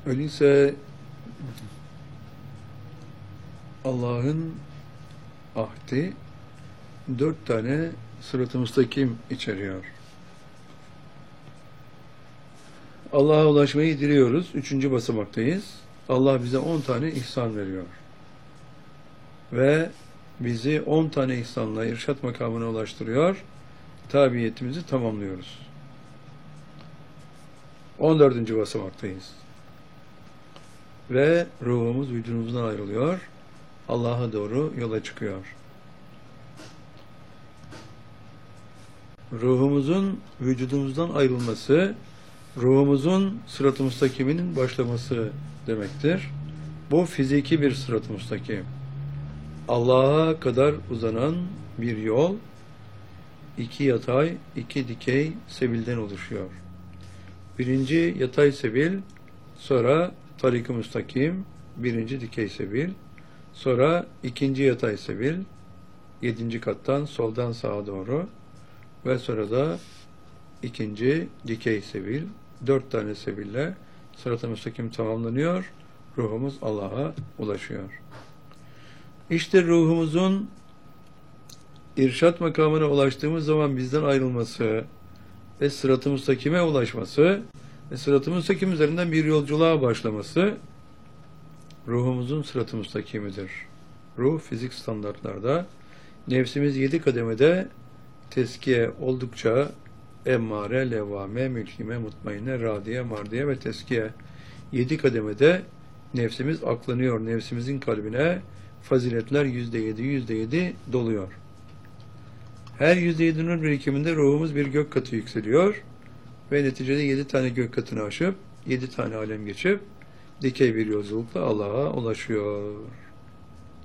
Öyleyse Allah'ın ahdi 4 tane sırat-ı müstakim içeriyor. Allah'a ulaşmayı diliyoruz. 3. basamaktayız. Allah bize 10 tane ihsan veriyor. Ve bizi 10 tane ihsanla irşat makamına ulaştırıyor. Tabiyetimizi tamamlıyoruz. 14. basamaktayız. Ve ruhumuz vücudumuzdan ayrılıyor. Allah'a doğru yola çıkıyor. Ruhumuzun vücudumuzdan ayrılması, ruhumuzun sırat-ı müstakiminin başlaması demektir. Bu fiziki bir sırat-ı müstakim. Allah'a kadar uzanan bir yol, 2 yatay, 2 dikey sebilden oluşuyor. 1. yatay sebil, sonra tarik-ı müstakim, 1. dikey sebil, sonra 2. yatay sebil, 7. kattan soldan sağa doğru ve sonra da 2. dikey sebil, 4 tane sebille sırat-ı müstakim tamamlanıyor, ruhumuz Allah'a ulaşıyor. İşte ruhumuzun irşat makamına ulaştığımız zaman bizden ayrılması ve sırat-ı müstakime ulaşması ve sırat-ı müstakim üzerinden bir yolculuğa başlaması ruhumuzun sırat-ı müstakimidir. Ruh fizik standartlarda nefsimiz 7 kademede teskiye oldukça emmare, levvame, mülhime, mutmainne, radiye, mardiye ve teskiye 7 kademede nefsimiz aklanıyor. Nefsimizin kalbine faziletler %7 doluyor. Her %7 nur birikiminde ruhumuz bir gök katı yükseliyor ve neticede 7 tane gök katını aşıp 7 tane alem geçip dikey bir yolculukla Allah'a ulaşıyor.